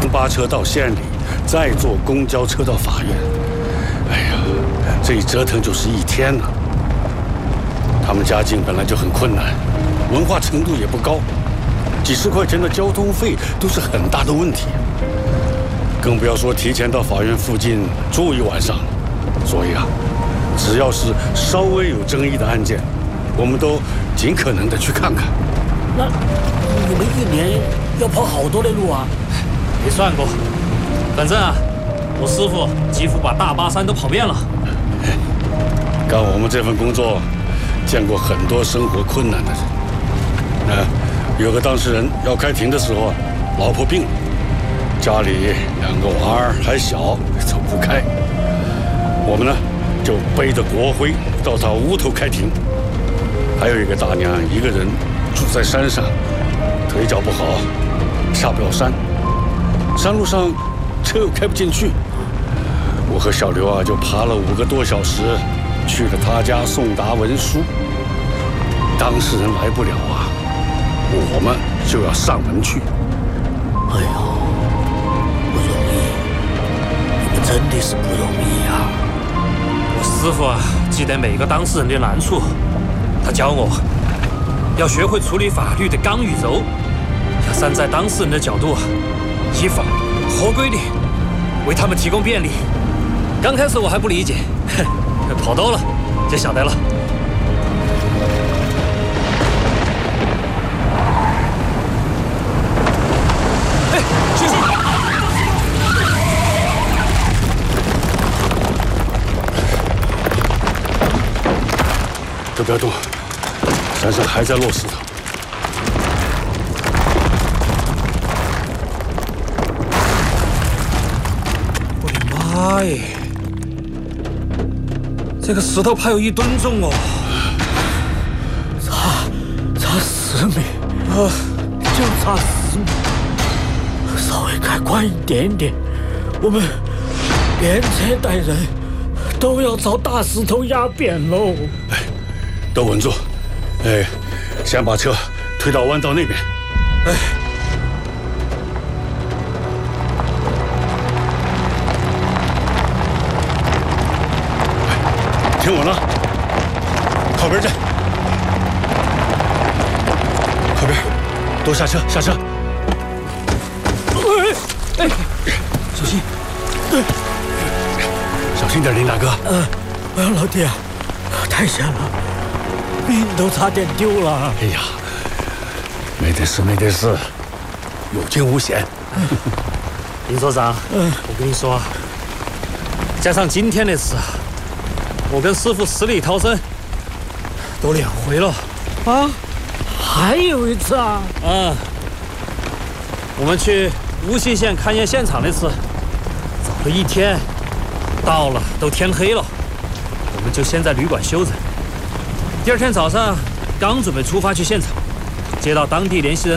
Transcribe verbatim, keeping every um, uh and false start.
乡巴车到县里，再坐公交车到法院。哎呀，这一折腾就是一天呢。他们家境本来就很困难，文化程度也不高，几十块钱的交通费都是很大的问题。更不要说提前到法院附近住一晚上。所以啊，只要是稍微有争议的案件，我们都尽可能的去看看。 那你们一年要跑好多的路啊？ 没算过，反正啊，我师傅几乎把大巴山都跑遍了。 干我们这份工作，见过很多生活困难的人。那有个当事人要开庭的时候，老婆病了，家里两个娃儿还小，走不开。我们呢，就背着国徽到他屋头开庭。还有一个大娘，一个人住在山上，腿脚不好，下不了山，山路上车又开不进去。我和小刘啊，就爬了五个多小时，去了他家送达文书。当事人来不了啊，我们就要上门去。 哎呦，不容易，你们真的是不容易啊！ 我师傅啊，记得每个当事人的难处，他教我要学会处理法律的刚与柔，要站在当事人的角度，依法合规的为他们提供便利。刚开始我还不理解，跑多了就晓得了。哎，学习！ 都不要动，山上还在落石头。 我的妈耶！这个石头怕有一吨重哦， 差差十米啊，就差十米，稍微开快一点点，我们连车带人都要遭大石头压扁喽！ 哎，都稳住！哎，先把车推到弯道那边。 哎， 停稳了，靠边站，靠边，都下车，下车。 哎哎，小心！ 对，小心点，林大哥。 呃，老弟啊，太险了，命都差点丢了。 哎呀，没得事，没得事，有惊无险。 林所长，嗯，我跟你说啊，加上今天的事，我跟师傅死里逃生都两回了。 啊，还有一次啊？ 嗯，我们去无锡县勘验现场那次，走了一天，到了都天黑了，我们就先在旅馆休着。第二天早上刚准备出发去现场，接到当地联系人